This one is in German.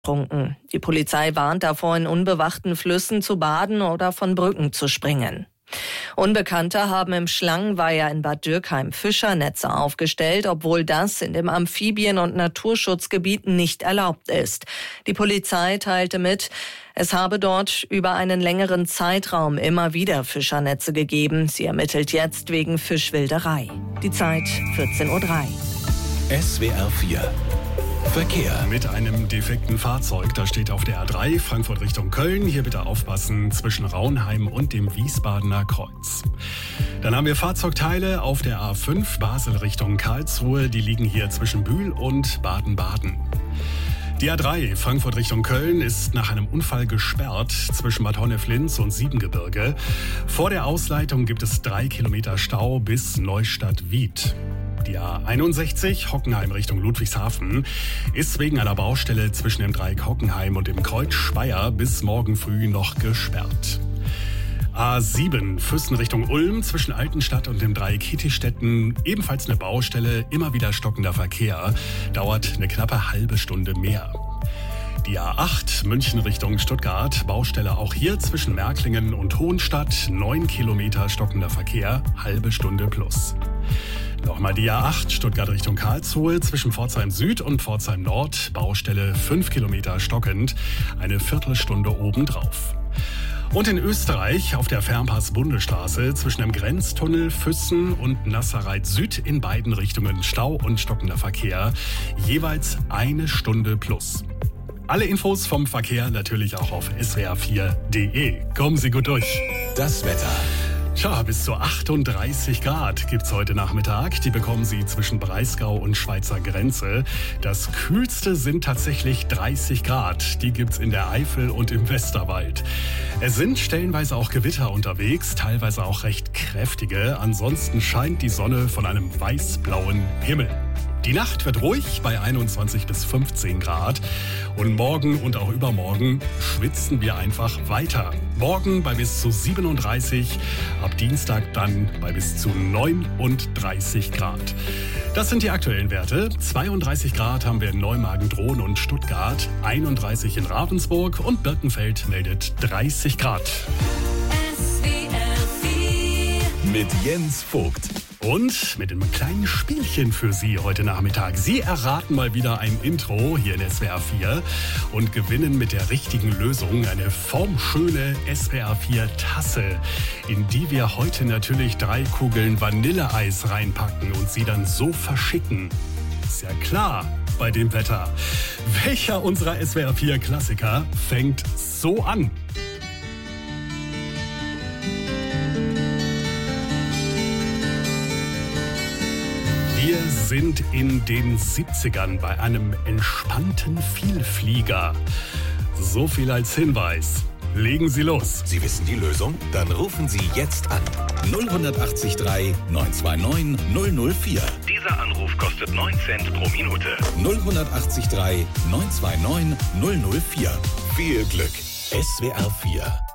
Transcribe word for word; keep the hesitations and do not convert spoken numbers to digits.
Trunken. Die Polizei warnt davor, in unbewachten Flüssen zu baden oder von Brücken zu springen. Unbekannte haben im Schlangenweiher in Bad Dürkheim Fischernetze aufgestellt, obwohl das in dem Amphibien- und Naturschutzgebiet nicht erlaubt ist. Die Polizei teilte mit, es habe dort über einen längeren Zeitraum immer wieder Fischernetze gegeben. Sie ermittelt jetzt wegen Fischwilderei. Die Zeit vierzehn Uhr drei. S W R vier Verkehr. Mit einem defekten Fahrzeug, das steht auf der A drei, Frankfurt Richtung Köln. Hier bitte aufpassen, zwischen Raunheim und dem Wiesbadener Kreuz. Dann haben wir Fahrzeugteile auf der A fünf, Basel Richtung Karlsruhe. Die liegen hier zwischen Bühl und Baden-Baden. Die A drei, Frankfurt Richtung Köln, ist nach einem Unfall gesperrt zwischen Bad Honnef-Linz und Siebengebirge. Vor der Ausleitung gibt es drei Kilometer Stau bis Neustadt-Wied. Die A einundsechzig, Hockenheim Richtung Ludwigshafen, ist wegen einer Baustelle zwischen dem Dreieck Hockenheim und dem Kreuz Speyer bis morgen früh noch gesperrt. A sieben, Füssen Richtung Ulm, zwischen Altenstadt und dem Dreieck Hittistetten, ebenfalls eine Baustelle, immer wieder stockender Verkehr, dauert eine knappe halbe Stunde mehr. Die A acht, München Richtung Stuttgart, Baustelle auch hier zwischen Märklingen und Hohenstadt, neun Kilometer stockender Verkehr, halbe Stunde plus. Nochmal die A acht, Stuttgart Richtung Karlsruhe, zwischen Pforzheim Süd und Pforzheim Nord, Baustelle fünf Kilometer stockend, eine Viertelstunde obendrauf. Und in Österreich auf der Fernpass-Bundesstraße zwischen dem Grenztunnel Füssen und Nasserreit Süd in beiden Richtungen Stau und stockender Verkehr, jeweils eine Stunde plus. Alle Infos vom Verkehr natürlich auch auf S W R vier Punkt de. Kommen Sie gut durch. Das Wetter. Tja, bis zu achtunddreißig Grad gibt's heute Nachmittag. Die bekommen Sie zwischen Breisgau und Schweizer Grenze. Das Kühlste sind tatsächlich dreißig Grad. Die gibt's in der Eifel und im Westerwald. Es sind stellenweise auch Gewitter unterwegs, teilweise auch recht kräftige. Ansonsten scheint die Sonne von einem weiß-blauen Himmel. Die Nacht wird ruhig bei einundzwanzig bis fünfzehn Grad. Und morgen und auch übermorgen schwitzen wir einfach weiter. Morgen bei bis zu siebenunddreißig, ab Dienstag dann bei bis zu neununddreißig Grad. Das sind die aktuellen Werte. zweiunddreißig Grad haben wir in Neumagen-Drohn und Stuttgart, einunddreißig in Ravensburg und Birkenfeld meldet dreißig Grad. S W R vier Mit Jens Vogt. Und mit einem kleinen Spielchen für Sie heute Nachmittag. Sie erraten mal wieder ein Intro hier in S W R vier und gewinnen mit der richtigen Lösung eine formschöne S W R vier Tasse, in die wir heute natürlich drei Kugeln Vanilleeis reinpacken und sie dann so verschicken. Ist ja klar bei dem Wetter. Welcher unserer S W R vier Klassiker fängt so an? Wir sind in den siebzigern bei einem entspannten Vielflieger. So viel als Hinweis. Legen Sie los. Sie wissen die Lösung? Dann rufen Sie jetzt an. null acht drei neun zwei neun null null vier. Dieser Anruf kostet neun Cent pro Minute. null acht drei neun zwei neun null null vier. Viel Glück. S W R vier